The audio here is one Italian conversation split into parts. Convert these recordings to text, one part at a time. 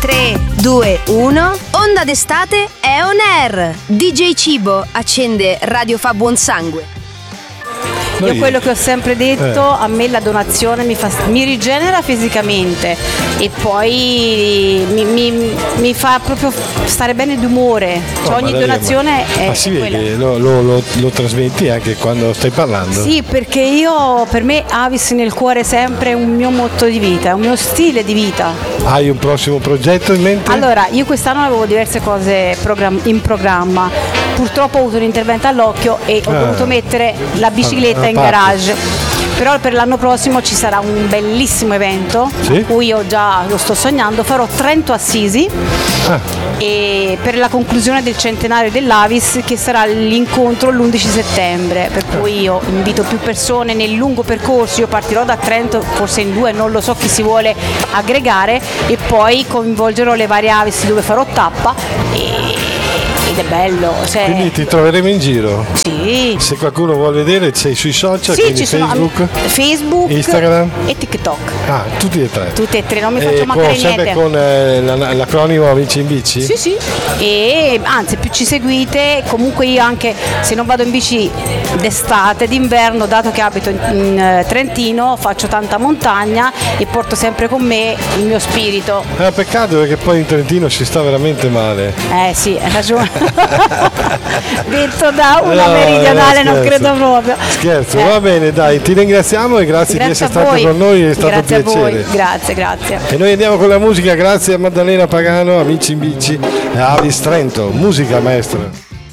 3, 2, 1. Onda d'estate è on air. DJ Cibo accende Radio Fa Buon Sangue. Io quello che ho sempre detto, a me la donazione mi rigenera fisicamente e poi mi fa proprio stare bene d'umore. Cioè, ogni donazione è si quella. vede, lo trasmetti anche quando stai parlando. Sì, perché per me Avis nel cuore sempre è un mio motto di vita, è un mio stile di vita. Hai un prossimo progetto in mente? Allora, io quest'anno avevo diverse cose in programma. Purtroppo ho avuto un intervento all'occhio e ho dovuto mettere la bicicletta in garage. Però per l'anno prossimo ci sarà un bellissimo evento, a cui io già lo sto sognando. Farò Trento Assisi e per la conclusione del centenario dell'Avis, che sarà l'incontro l'11 settembre, per cui io invito più persone nel lungo percorso. Io partirò da Trento, forse in 2, non lo so chi si vuole aggregare, e poi coinvolgerò le varie Avis dove farò tappa ed è bello. Quindi ti troveremo in giro? Sì. Se qualcuno vuole vedere, sei sui social, sì, quindi ci sono Facebook, Instagram e TikTok. Tutti e tre. Tutti e tre, non mi faccio mancare sempre niente. Con l'acronimo Amici in Bici? Sì. E anzi, più ci seguite, comunque io anche se non vado in bici d'estate, d'inverno, dato che abito in Trentino, faccio tanta montagna e porto sempre con me il mio spirito. È un peccato perché poi in Trentino si sta veramente male. Sì, hai ragione. Detto da una meridionale, non credo proprio. Scherzo, va bene, dai, ti ringraziamo e grazie di essere stato con noi, è stato un piacere. A voi. Grazie. E noi andiamo con la musica, grazie a Maddalena Pagano, Amici in Bici e Avis Trento. Musica, maestro.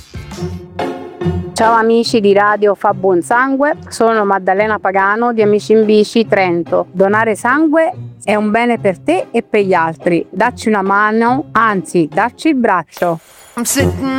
Ciao amici di Radio Fa Buon Sangue, sono Maddalena Pagano di Amici in Bici Trento. Donare sangue è un bene per te e per gli altri. Dacci una mano, anzi, dacci il braccio. I'm sitting